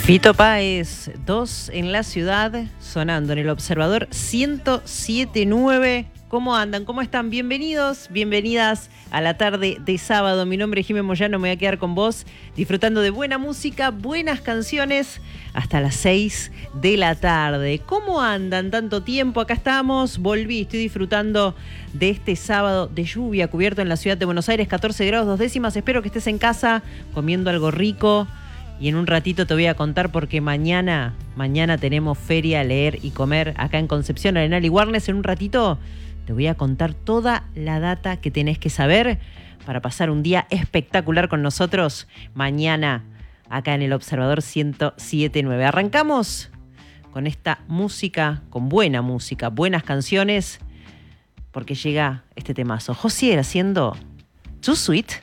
Fito Páez, 2 en la ciudad, sonando en el Observador 107.9. ¿Cómo andan? ¿Cómo están? Bienvenidos, bienvenidas a la tarde de sábado. Mi nombre es Jimé Moyano, me voy a quedar con vos disfrutando de buena música, buenas canciones, hasta las 6 de la tarde. ¿Cómo andan? Tanto tiempo, acá estamos, volví, estoy disfrutando de este sábado de lluvia cubierto en la ciudad de Buenos Aires, 14 grados 2 décimas. Espero que estés en casa comiendo algo rico. Y en un ratito te voy a contar porque mañana tenemos feria, leer y comer acá en Concepción, Arenal y Warnes. En un ratito te voy a contar toda la data que tenés que saber para pasar un día espectacular con nosotros mañana acá en el Observador 107.9. Arrancamos con esta música, con buena música, buenas canciones, porque llega este temazo. Josier haciendo Too Sweet.